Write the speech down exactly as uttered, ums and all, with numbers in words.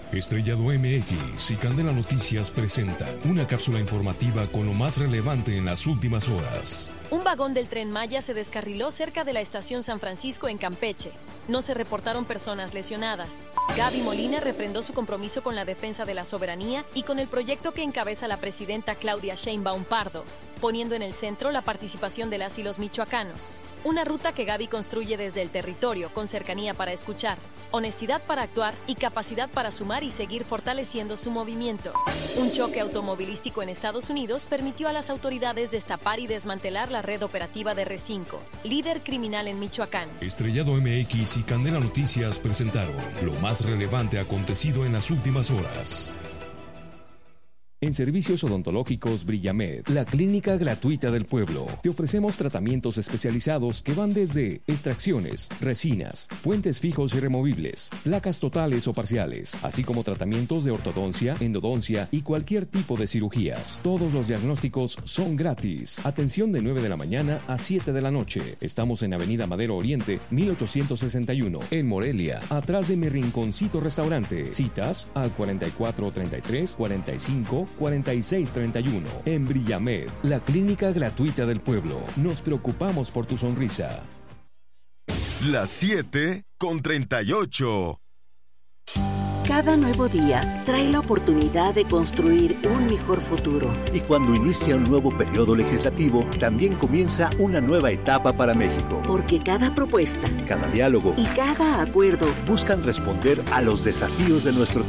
Estrellado M X y Candela Noticias presentan una cápsula informativa con lo más relevante en las últimas horas. Un vagón del Tren Maya se descarriló cerca de la estación San Francisco en Campeche. No se reportaron personas lesionadas. Gaby Molina refrendó su compromiso con la defensa de la soberanía y con el proyecto que encabeza la presidenta Claudia Sheinbaum Pardo, poniendo en el centro la participación de las y los michoacanos. Una ruta que Gaby construye desde el territorio, con cercanía para escuchar, honestidad para actuar y capacidad para sumar y seguir fortaleciendo su movimiento. Un choque automovilístico en Estados Unidos permitió a las autoridades destapar y desmantelar la red operativa de R cinco, líder criminal en Michoacán. Estrellado M X y Candela Noticias presentaron lo más relevante acontecido en las últimas horas. En Servicios Odontológicos Brillamed, la clínica gratuita del pueblo. Te ofrecemos tratamientos especializados que van desde extracciones, resinas, puentes fijos y removibles, placas totales o parciales, así como tratamientos de ortodoncia, endodoncia y cualquier tipo de cirugías. Todos los diagnósticos son gratis. Atención de nueve de la mañana a siete de la noche. Estamos en Avenida Madero Oriente, mil ochocientos sesenta y uno, en Morelia, atrás de mi rinconcito restaurante. Citas al cuarenta y cuatro treinta y tres, cuarenta y cinco, cuarenta y seis treinta y uno. En Brillamed, la clínica gratuita del pueblo. Nos preocupamos por tu sonrisa. Las siete con treinta y ocho. Cada nuevo día trae la oportunidad de construir un mejor futuro. Y cuando inicia un nuevo periodo legislativo, también comienza una nueva etapa para México. Porque cada propuesta, cada diálogo y cada acuerdo buscan responder a los desafíos de nuestro tiempo.